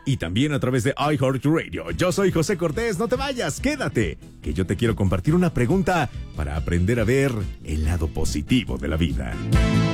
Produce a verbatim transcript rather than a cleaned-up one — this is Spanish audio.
y también a través de iHeartRadio. Yo soy José Cortés, no te vayas, quédate, que yo te quiero compartir una pregunta para aprender a ver el lado positivo de la vida.